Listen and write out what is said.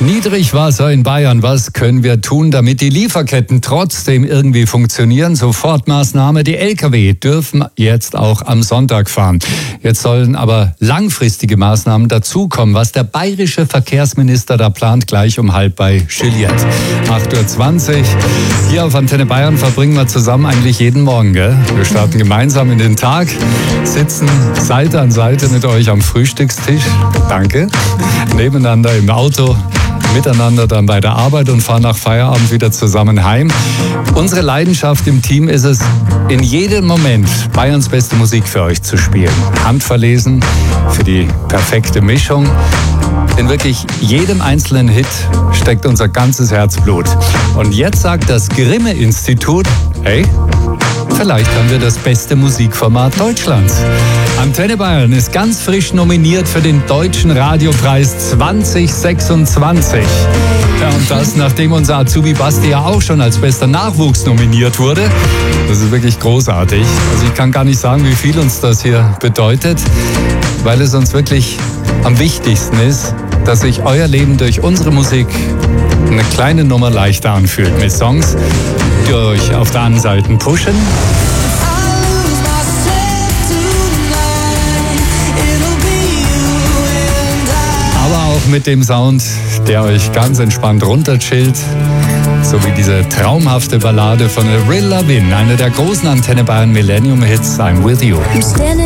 Niedrigwasser in Bayern. Was können wir tun, damit die Lieferketten trotzdem irgendwie funktionieren? Sofortmaßnahme. Die Lkw dürfen jetzt auch am Sonntag fahren. Jetzt sollen aber langfristige Maßnahmen dazukommen. Was der bayerische Verkehrsminister da plant, gleich um 12:30 bei Juliette. 8:20 Uhr. Hier auf Antenne Bayern verbringen wir zusammen eigentlich jeden Morgen. Gell? Wir starten gemeinsam in den Tag, sitzen Seite an Seite mit euch am Frühstückstisch. Danke. Nebeneinander im Auto, miteinander dann bei der Arbeit und fahren nach Feierabend wieder zusammen heim. Unsere Leidenschaft im Team ist es, in jedem Moment Bayerns beste Musik für euch zu spielen. Handverlesen für die perfekte Mischung. In wirklich jedem einzelnen Hit steckt unser ganzes Herzblut. Und jetzt sagt das Grimme-Institut, hey, vielleicht haben wir das beste Musikformat Deutschlands. Antenne Bayern ist ganz frisch nominiert für den Deutschen Radiopreis 2026. Ja, und das, nachdem unser Azubi Basti ja auch schon als bester Nachwuchs nominiert wurde. Das ist wirklich großartig. Also ich kann gar nicht sagen, wie viel uns das hier bedeutet, weil es uns wirklich am wichtigsten ist, dass sich euer Leben durch unsere Musik eine kleine Nummer leichter anfühlt. Mit Songs, die euch auf der einen Seite pushen, aber auch mit dem Sound, der euch ganz entspannt runterchillt. So wie diese traumhafte Ballade von Avril Lavigne, eine der großen Antenne Bayern Millennium Hits, I'm With You.